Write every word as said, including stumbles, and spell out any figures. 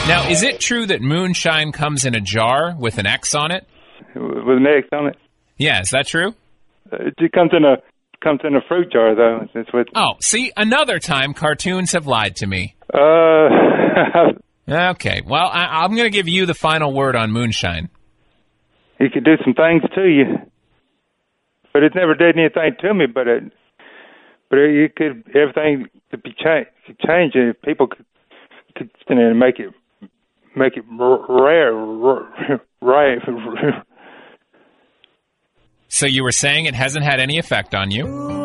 Now, is it true that moonshine comes in a jar with an X on it? With an X on it? Yeah, is that true? It comes in a comes in a fruit jar, though. It's with. Oh, see, another time cartoons have lied to me. Uh. Okay, well, I, I'm going to give you the final word on moonshine. He could do some things to you, but it never did anything to me. But it, but it could everything could be changed. Could change it. People could could you know, make it make it rare, rare. So you were saying it hasn't had any effect on you?